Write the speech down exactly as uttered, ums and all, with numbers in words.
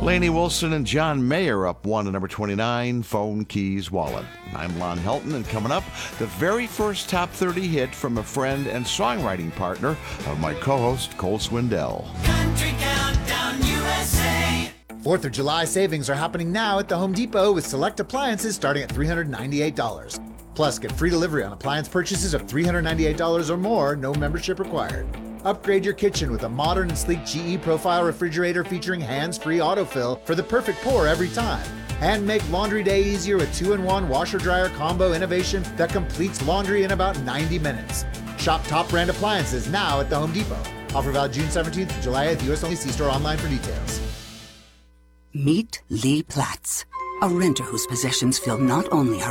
Lainey Wilson and John Mayer up one to number twenty-nine, Phone Keys Wallet. I'm Lon Helton, and coming up, the very first top thirty hit from a friend and songwriting partner of my co-host, Cole Swindell. Country Countdown U S A. Fourth of July savings are happening now at the Home Depot with select appliances starting at three hundred ninety-eight dollars. Plus, get free delivery on appliance purchases of three hundred ninety-eight dollars or more, no membership required. Upgrade your kitchen with a modern and sleek G E Profile refrigerator featuring hands-free autofill for the perfect pour every time. And make laundry day easier with two in one washer-dryer combo innovation that completes laundry in about ninety minutes. Shop top brand appliances now at the Home Depot. Offer valid June seventeenth to July eighth, U S only. See store online for details. Meet Lee Platz, a renter whose possessions fill not only her